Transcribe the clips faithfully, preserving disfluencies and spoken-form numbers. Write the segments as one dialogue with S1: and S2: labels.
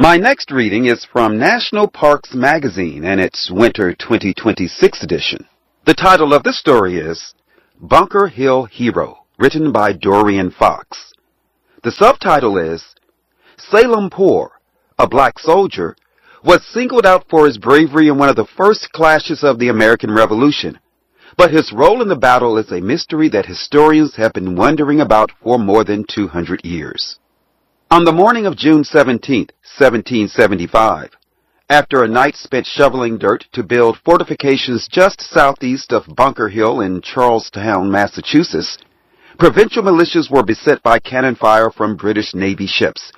S1: My next reading is from National Parks Magazine and its Winter twenty twenty-six edition. The title of this story is Bunker Hill Hero, written by Dorian Fox. The subtitle is Salem Poor, a black soldier, was singled out for his bravery in one of the first clashes of the American Revolution, but his role in the battle is a mystery that historians have been wondering about for more than two hundred years. On the morning of June seventeenth, seventeen seventy-five, after a night spent shoveling dirt to build fortifications just southeast of Bunker Hill in Charlestown, Massachusetts, provincial militias were beset by cannon fire from British Navy ships.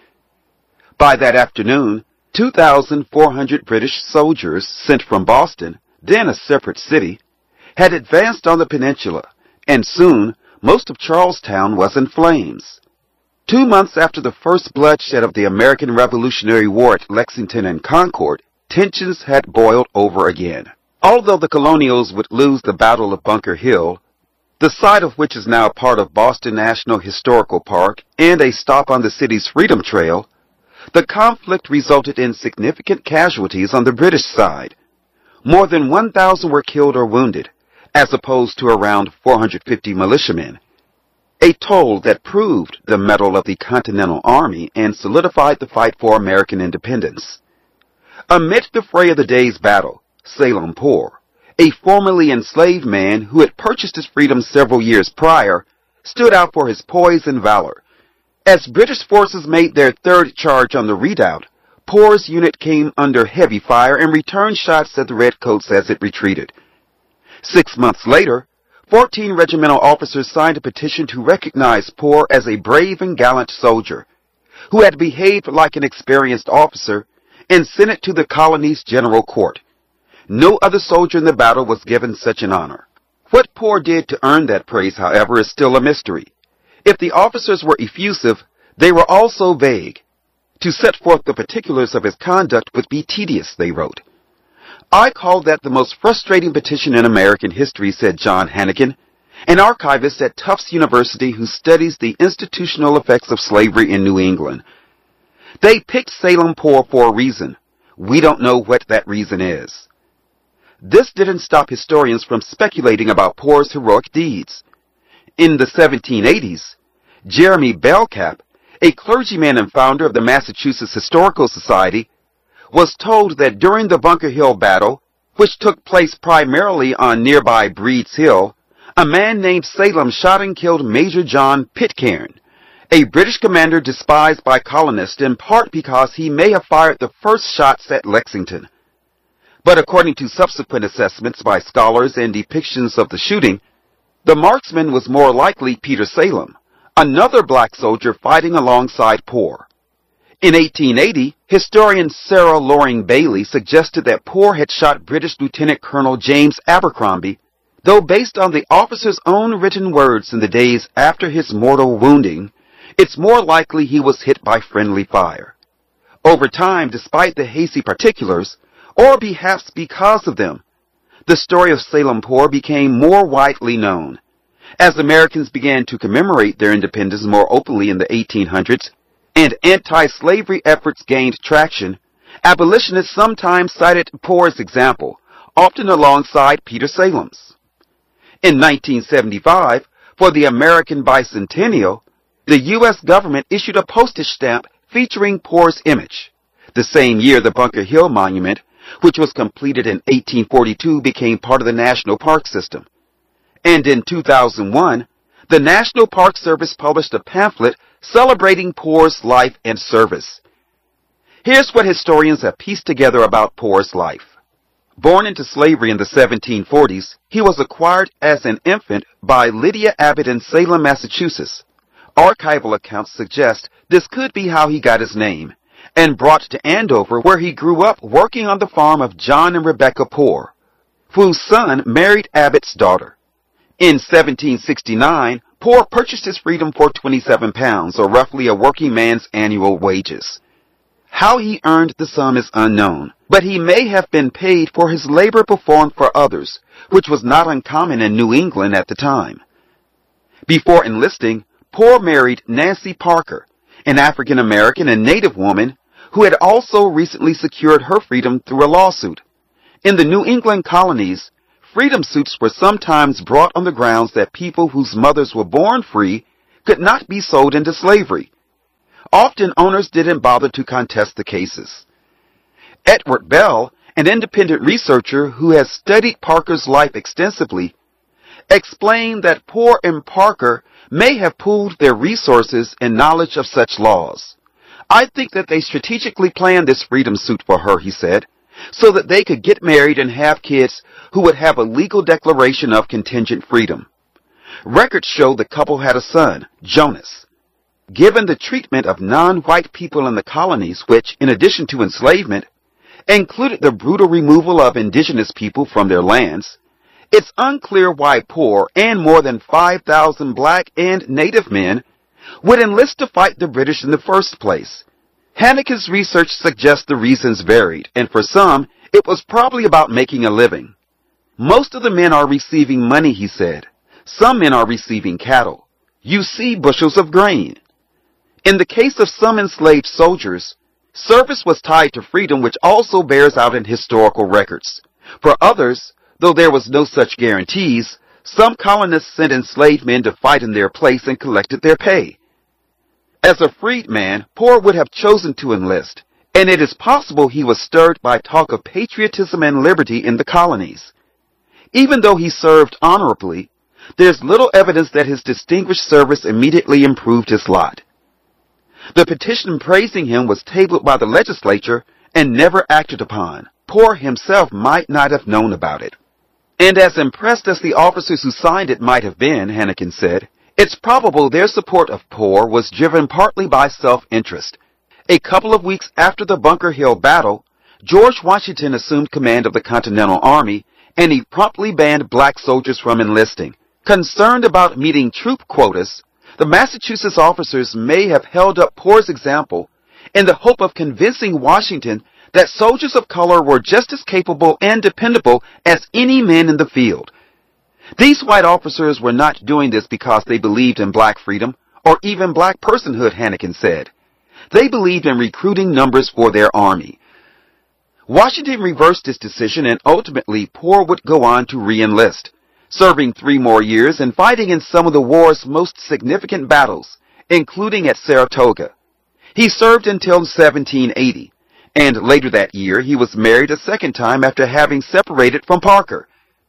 S1: By that afternoon, two thousand four hundred British soldiers sent from Boston, then a separate city, had advanced on the peninsula, and soon most of Charlestown was in flames. Two months after the first bloodshed of the American Revolutionary War at Lexington and Concord, tensions had boiled over again. Although the Colonials would lose the Battle of Bunker Hill, the site of which is now part of Boston National Historical Park and a stop on the city's Freedom Trail, the conflict resulted in significant casualties on the British side. More than one thousand were killed or wounded, as opposed to around four hundred fifty militiamen. A toll that proved the mettle of the Continental Army and solidified the fight for American independence. Amid the fray of the day's battle, Salem Poor, a formerly enslaved man who had purchased his freedom several years prior, stood out for his poise and valor. As British forces made their third charge on the redoubt, Poor's unit came under heavy fire and returned shots at the Redcoats as it retreated. Six months later, Fourteen regimental officers signed a petition to recognize Poor as a brave and gallant soldier, who had behaved like an experienced officer, and sent it to the colony's general court. No other soldier in the battle was given such an honor. What Poor did to earn that praise, however, is still a mystery. If the officers were effusive, they were also vague. To set forth the particulars of his conduct would be tedious, they wrote. I call that the most frustrating petition in American history, said John Hannigan, an archivist at Tufts University who studies the institutional effects of slavery in New England. They picked Salem Poor for a reason. We don't know what that reason is. This didn't stop historians from speculating about Poor's heroic deeds. In the seventeen eighties, Jeremy Belknap, a clergyman and founder of the Massachusetts Historical Society, was told that during the Bunker Hill battle, which took place primarily on nearby Breed's Hill, a man named Salem shot and killed Major John Pitcairn, a British commander despised by colonists in part because he may have fired the first shots at Lexington. But according to subsequent assessments by scholars and depictions of the shooting, the marksman was more likely Peter Salem, another black soldier fighting alongside Poor. In eighteen eighty, historian Sarah Loring Bailey suggested that Poor had shot British Lieutenant Colonel James Abercrombie, though based on the officer's own written words in the days after his mortal wounding, it's more likely he was hit by friendly fire. Over time, despite the hazy particulars, or perhaps because of them, the story of Salem Poor became more widely known. As Americans began to commemorate their independence more openly in the eighteen hundreds, and anti-slavery efforts gained traction, abolitionists sometimes cited Poor's example, often alongside Peter Salem's. In nineteen seventy-five, for the American Bicentennial, the U S government issued a postage stamp featuring Poor's image. The same year, the Bunker Hill Monument, which was completed in eighteen forty-two, became part of the National Park System. And in two thousand one, the National Park Service published a pamphlet celebrating Poor's life and service. Here's what historians have pieced together about Poor's life. Born into slavery in the seventeen forties, he was acquired as an infant by Lydia Abbott in Salem, Massachusetts. Archival accounts suggest this could be how he got his name, and brought to Andover, where he grew up working on the farm of John and Rebecca Poor, whose son married Abbott's daughter. In seventeen sixty-nine, Poor purchased his freedom for twenty-seven pounds, or roughly a working man's annual wages. How he earned the sum is unknown, but he may have been paid for his labor performed for others, which was not uncommon in New England at the time. Before enlisting, Poor married Nancy Parker, an African-American and Native woman who had also recently secured her freedom through a lawsuit. In the New England colonies, freedom suits were sometimes brought on the grounds that people whose mothers were born free could not be sold into slavery. Often owners didn't bother to contest the cases. Edward Bell, an independent researcher who has studied Parker's life extensively, explained that Poor and Parker may have pooled their resources and knowledge of such laws. I think that they strategically planned this freedom suit for her, he said, so that they could get married and have kids who would have a legal declaration of contingent freedom. Records show the couple had a son, Jonas. Given the treatment of non-white people in the colonies, which, in addition to enslavement, included the brutal removal of indigenous people from their lands, it's unclear why Poor and more than five thousand black and native men would enlist to fight the British in the first place. Hannikin's research suggests the reasons varied, and for some, it was probably about making a living. Most of the men are receiving money, he said. Some men are receiving cattle. You see bushels of grain. In the case of some enslaved soldiers, service was tied to freedom, which also bears out in historical records. For others, though there was no such guarantees, some colonists sent enslaved men to fight in their place and collected their pay. As a freedman, Poor would have chosen to enlist, and it is possible he was stirred by talk of patriotism and liberty in the colonies. Even though he served honorably, there's little evidence that his distinguished service immediately improved his lot. The petition praising him was tabled by the legislature and never acted upon. Poor himself might not have known about it. And as impressed as the officers who signed it might have been, Hannikin said, it's probable their support of Poor was driven partly by self-interest. A couple of weeks after the Bunker Hill battle, George Washington assumed command of the Continental Army, and he promptly banned black soldiers from enlisting. Concerned about meeting troop quotas, the Massachusetts officers may have held up Poor's example in the hope of convincing Washington that soldiers of color were just as capable and dependable as any men in the field. These white officers were not doing this because they believed in black freedom or even black personhood, Hannikin said. They believed in recruiting numbers for their army. Washington reversed his decision, and ultimately Poor would go on to re-enlist, serving three more years and fighting in some of the war's most significant battles, including at Saratoga. He served until seventeen eighty, and later that year he was married a second time after having separated from Parker.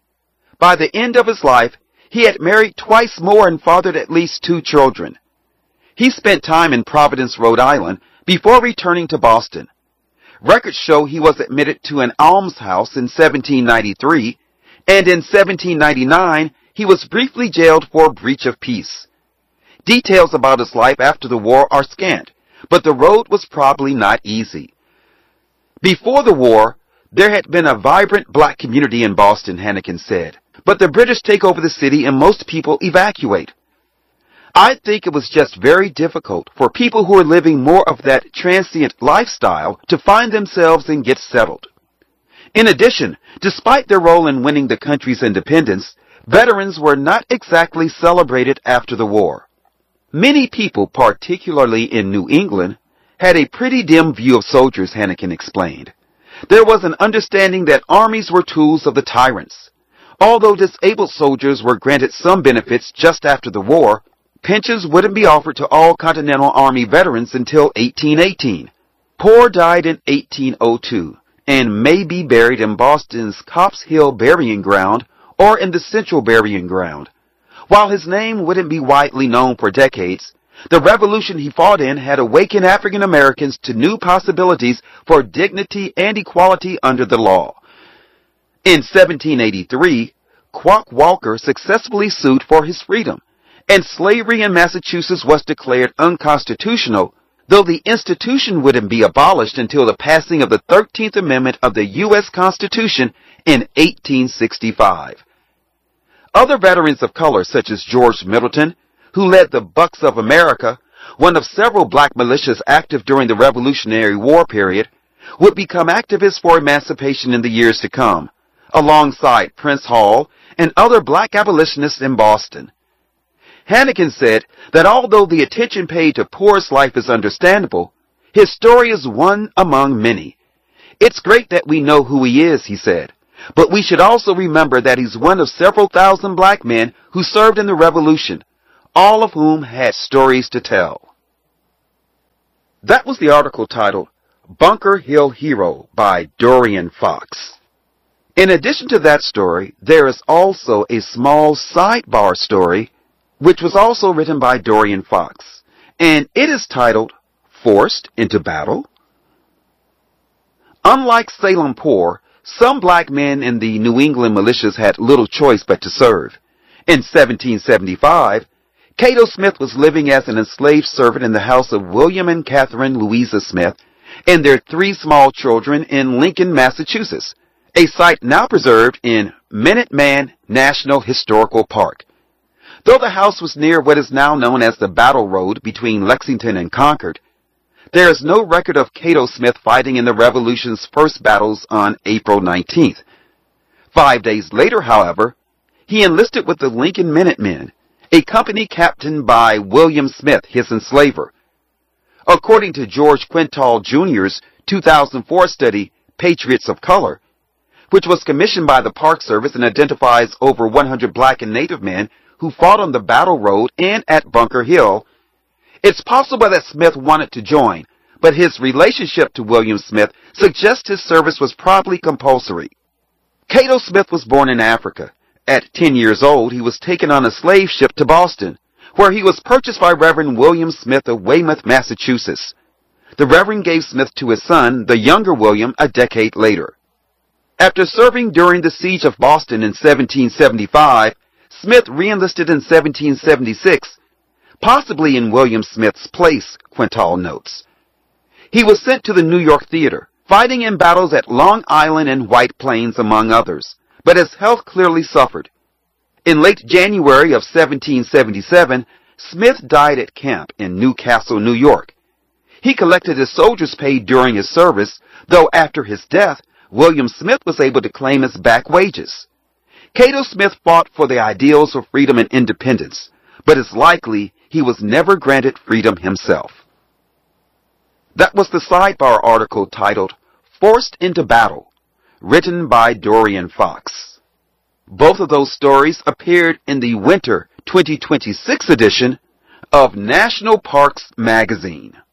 S1: By the end of his life, he had married twice more and fathered at least two children. He spent time in Providence, Rhode Island, before returning to Boston. Records show he was admitted to an almshouse in seventeen ninety-three, and in seventeen ninety-nine, he was briefly jailed for breach of peace. Details about his life after the war are scant, but the road was probably not easy. Before the war, there had been a vibrant black community in Boston, Hannikin said, but the British take over the city and most people evacuate. I think it was just very difficult for people who are living more of that transient lifestyle to find themselves and get settled. In addition, despite their role in winning the country's independence, veterans were not exactly celebrated after the war. Many people, particularly in New England, had a pretty dim view of soldiers, Hannikin explained. There was an understanding that armies were tools of the tyrants. Although disabled soldiers were granted some benefits just after the war, pensions wouldn't be offered to all Continental Army veterans until eighteen eighteen. Poor died in eighteen oh two and may be buried in Boston's Copp's Hill Burying Ground or in the Central Burying Ground. While his name wouldn't be widely known for decades, the revolution he fought in had awakened African Americans to new possibilities for dignity and equality under the law. In seventeen eighty-three, Quock Walker successfully sued for his freedom, and slavery in Massachusetts was declared unconstitutional, though the institution wouldn't be abolished until the passing of the thirteenth Amendment of the U S Constitution in eighteen sixty-five. Other veterans of color, such as George Middleton, who led the Bucks of America, one of several black militias active during the Revolutionary War period, would become activists for emancipation in the years to come, alongside Prince Hall and other black abolitionists in Boston. Hannikin said that although the attention paid to Poor's life is understandable, His story is one among many. It's great that we know who he is, he said, but we should also remember that he's one of several thousand black men who served in the Revolution, all of whom had stories to tell. That was the article titled Bunker Hill Hero by Dorian Fox. In addition to that story, there is also a small sidebar story which was also written by Dorian Fox, and it is titled Forced into Battle. Unlike Salem Poor, some black men in the New England militias had little choice but to serve. In seventeen seventy-five, Cato Smith was living as an enslaved servant in the house of William and Catherine Louisa Smith and their three small children in Lincoln, Massachusetts, a site now preserved in Minuteman National Historical Park. Though the house was near what is now known as the Battle Road between Lexington and Concord, there is no record of Cato Smith fighting in the Revolution's first battles on April nineteenth. Five days later, however, he enlisted with the Lincoln Minutemen, a company captained by William Smith, his enslaver. According to George Quintal Junior's two thousand four study, Patriots of Color, which was commissioned by the Park Service and identifies over one hundred black and Native men who fought on the Battle Road and at Bunker Hill, it's possible that Smith wanted to join, but his relationship to William Smith suggests his service was probably compulsory. Cato Smith was born in Africa. At ten years old, he was taken on a slave ship to Boston, where he was purchased by Reverend William Smith of Weymouth, Massachusetts. The Reverend gave Smith to his son, the younger William, a decade later. After serving during the siege of Boston in seventeen seventy-five, Smith re-enlisted in seventeen seventy-six, possibly in William Smith's place, Quintal notes. He was sent to the New York theater, fighting in battles at Long Island and White Plains, among others, but his health clearly suffered. In late January of seventeen seventy-seven, Smith died at camp in Newcastle, New York. He collected his soldier's pay during his service, though after his death, William Smith was able to claim his back wages. Cato Smith fought for the ideals of freedom and independence, but it's likely he was never granted freedom himself. That was the sidebar article titled Forced into Battle, written by Dorian Fox. Both of those stories appeared in the winter twenty twenty-six edition of National Parks Magazine.